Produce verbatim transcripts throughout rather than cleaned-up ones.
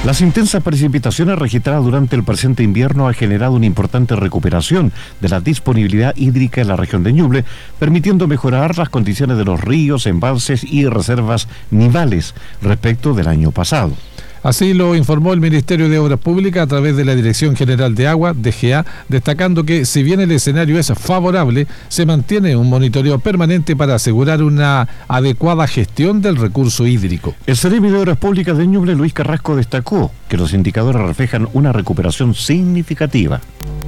Las intensas precipitaciones registradas durante el presente invierno han generado una importante recuperación de la disponibilidad hídrica en la región de Ñuble, permitiendo mejorar las condiciones de los ríos, embalses y reservas nivales respecto del año pasado. Así lo informó el Ministerio de Obras Públicas a través de la Dirección General de Agua, D G A, destacando que si bien el escenario es favorable, se mantiene un monitoreo permanente para asegurar una adecuada gestión del recurso hídrico. El Seremi de Obras Públicas de Ñuble, Luis Carrasco, destacó que los indicadores reflejan una recuperación significativa.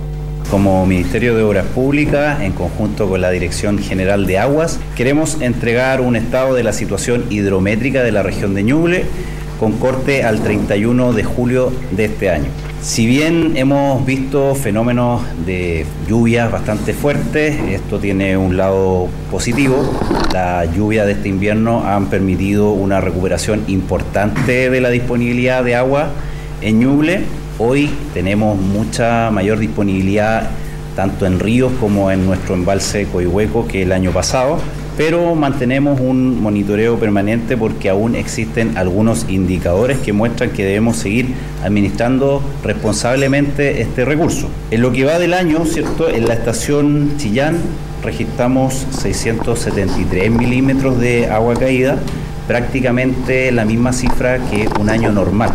Como Ministerio de Obras Públicas, en conjunto con la Dirección General de Aguas, queremos entregar un estado de la situación hidrométrica de la región de Ñuble, con corte al treinta y uno de julio de este año. Si bien hemos visto fenómenos de lluvias bastante fuertes, esto tiene un lado positivo. Las lluvias de este invierno han permitido una recuperación importante de la disponibilidad de agua en Ñuble. Hoy tenemos mucha mayor disponibilidad tanto en ríos como en nuestro embalse Coihueco que el año pasado, pero mantenemos un monitoreo permanente porque aún existen algunos indicadores que muestran que debemos seguir administrando responsablemente este recurso. En lo que va del año, ¿cierto?, en la estación Chillán registramos seiscientos setenta y tres milímetros de agua caída, prácticamente la misma cifra que un año normal.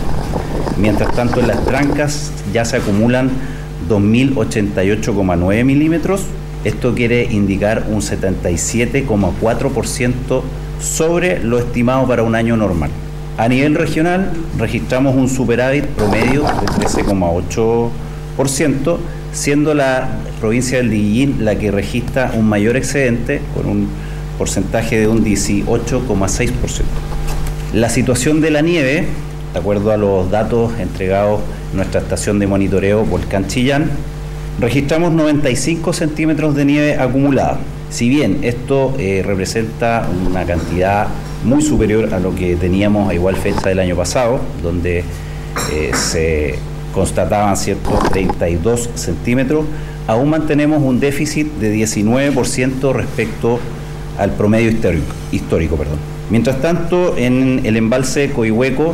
Mientras tanto, en las Trancas ya se acumulan dos mil ochenta y ocho coma nueve milímetros. Esto quiere indicar un setenta y siete coma cuatro por ciento sobre lo estimado para un año normal. A nivel regional, registramos un superávit promedio de trece coma ocho por ciento, siendo la provincia del Diguillín la que registra un mayor excedente, con un porcentaje de un dieciocho coma seis por ciento. La situación de la nieve, de acuerdo a los datos entregados en nuestra estación de monitoreo Volcán Chillán, registramos noventa y cinco centímetros de nieve acumulada. Si bien esto eh, representa una cantidad muy superior a lo que teníamos a igual fecha del año pasado, donde eh, se constataban ciertos treinta y dos centímetros, aún mantenemos un déficit de diecinueve por ciento respecto al promedio histórico. histórico perdón. Mientras tanto, en el embalse Coihueco,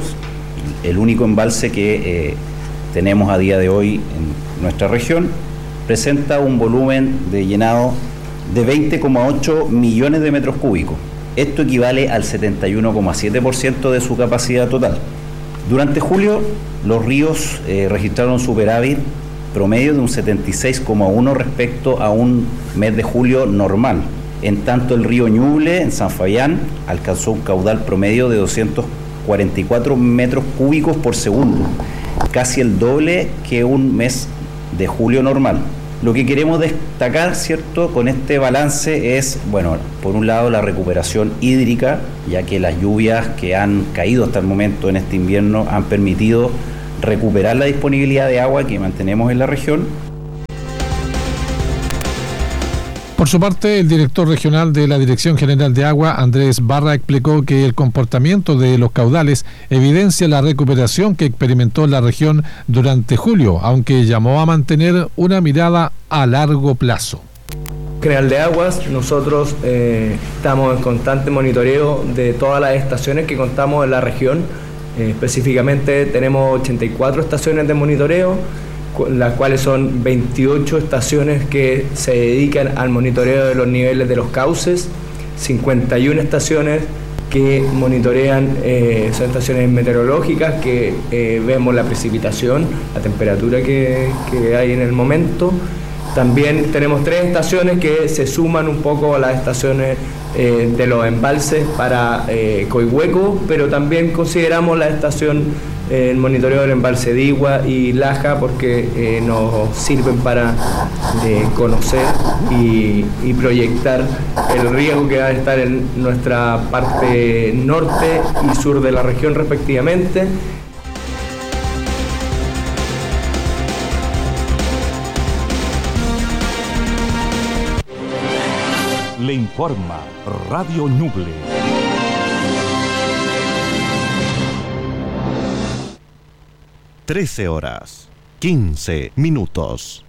el único embalse que eh, tenemos a día de hoy en nuestra región, presenta un volumen de llenado de veinte coma ocho millones de metros cúbicos. Esto equivale al setenta y uno coma siete por ciento de su capacidad total. Durante julio, los ríos eh, registraron superávit promedio de un setenta y seis coma uno respecto a un mes de julio normal. En tanto, el río Ñuble, en San Fabián, alcanzó un caudal promedio de doscientos cuarenta y cuatro metros cúbicos por segundo, casi el doble que un mes de julio normal. Lo que queremos destacar, ¿cierto?, con este balance es, bueno, por un lado la recuperación hídrica, ya que las lluvias que han caído hasta el momento en este invierno han permitido recuperar la disponibilidad de agua que mantenemos en la región. Por su parte, el director regional de la Dirección General de Agua, Andrés Barra, explicó que el comportamiento de los caudales evidencia la recuperación que experimentó la región durante julio, aunque llamó a mantener una mirada a largo plazo. General de Aguas, nosotros eh, estamos en constante monitoreo de todas las estaciones que contamos en la región. Eh, específicamente tenemos ochenta y cuatro estaciones de monitoreo, las cuales son veintiocho estaciones que se dedican al monitoreo de los niveles de los cauces, cincuenta y una estaciones que monitorean, eh, son estaciones meteorológicas que eh, vemos la precipitación, la temperatura que, que hay en el momento. También tenemos tres estaciones que se suman un poco a las estaciones eh, de los embalses para eh, Coihueco, pero también consideramos la estación el monitoreo del embalse de Igua y Laja porque eh, nos sirven para eh, conocer y, y proyectar el riesgo que va a estar en nuestra parte norte y sur de la región respectivamente. Le informa Radio Ñuble. trece horas, quince minutos.